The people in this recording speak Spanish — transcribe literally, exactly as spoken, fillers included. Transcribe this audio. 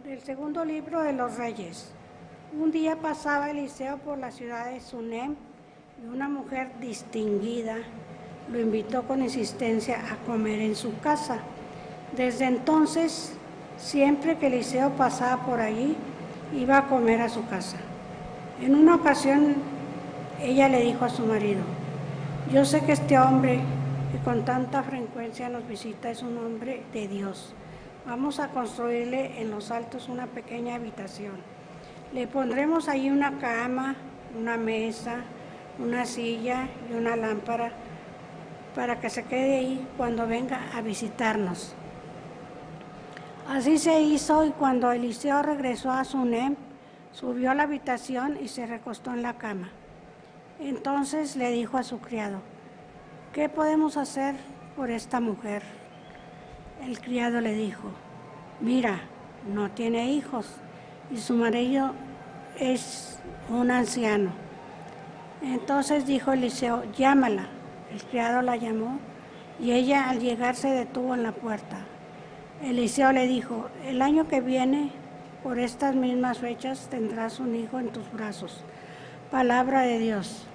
Del segundo libro de los Reyes. Un día pasaba Eliseo por la ciudad de Sunem y una mujer distinguida lo invitó con insistencia a comer en su casa. Desde entonces, siempre que Eliseo pasaba por allí, iba a comer a su casa. En una ocasión, ella le dijo a su marido: yo sé que este hombre que con tanta frecuencia nos visita es un hombre de Dios. Vamos a construirle en los altos una pequeña habitación. Le pondremos ahí una cama, una mesa, una silla y una lámpara para que se quede ahí cuando venga a visitarnos. Así se hizo, y cuando Eliseo regresó a Sunem, subió a la habitación y se recostó en la cama. Entonces le dijo a su criado: ¿qué podemos hacer por esta mujer? El criado le dijo: mira, no tiene hijos y su marido es un anciano. Entonces dijo Eliseo: llámala. El criado la llamó y ella, al llegar, se detuvo en la puerta. Eliseo le dijo: el año que viene, por estas mismas fechas, tendrás un hijo en tus brazos. Palabra de Dios.